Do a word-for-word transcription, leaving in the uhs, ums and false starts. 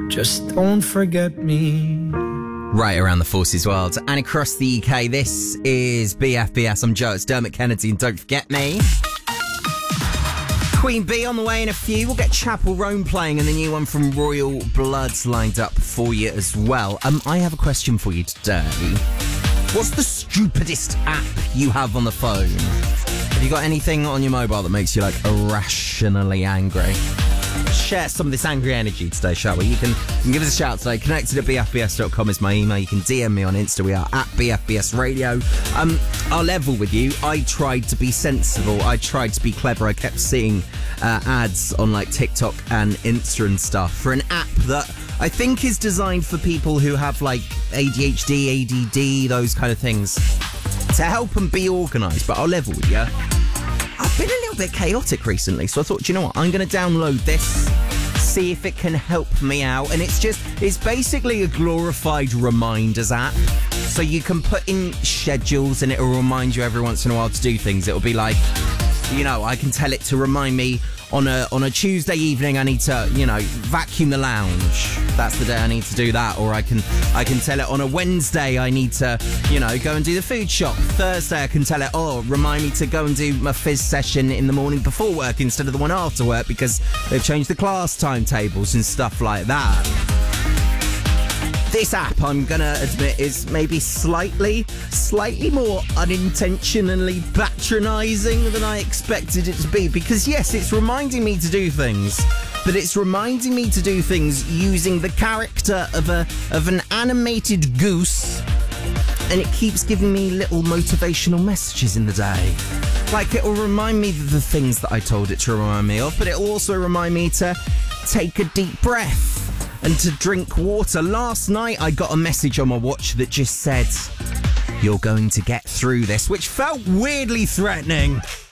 Just don't forget me. Right around the Forces world and across the U K, this is B F B S. I'm Joe, it's Dermot Kennedy, and don't forget me. Queen Bee on the way in a few. We'll get Chapel Roan playing and the new one from Royal Bloods lined up for you as well. Um, I have a question for you today. What's the stupidest app you have on the phone? Have you got anything on your mobile that makes you, like, irrationally angry? Share some of this angry energy today, shall we? You can, you can give us a shout today. Connected at b f b s dot com is my email. You can D M me on Insta. We are at B F B S Radio. Um, I'll level with you. I tried to be sensible. I tried to be clever. I kept seeing uh, ads on like TikTok and Insta and stuff for an app that I think is designed for people who have like A D H D, A D D, those kind of things, to help them be organised. But I'll level with you. I've been a little bit chaotic recently, so I thought, do you know what? I'm going to download this, see if it can help me out. And it's just, it's basically a glorified reminders app. So you can put in schedules and it'll remind you every once in a while to do things. It'll be like, you know, I can tell it to remind me on a on a Tuesday evening I need to, you know, vacuum the lounge. That's the day I need to do that. Or I can I can tell it on a Wednesday I need to, you know, go and do the food shop. Thursday I can tell it, oh, remind me to go and do my fizz session in the morning before work instead of the one after work because they've changed the class timetables and stuff like that. This app, I'm gonna admit, is maybe slightly, slightly more unintentionally patronising than I expected it to be. Because yes, it's reminding me to do things, but it's reminding me to do things using the character of a of an animated goose, and it keeps giving me little motivational messages in the day. Like, it'll remind me of the things that I told it to remind me of, but it'll also remind me to take a deep breath and to drink water. Last night I got a message on my watch that just said, "You're going to get through this," which felt weirdly threatening.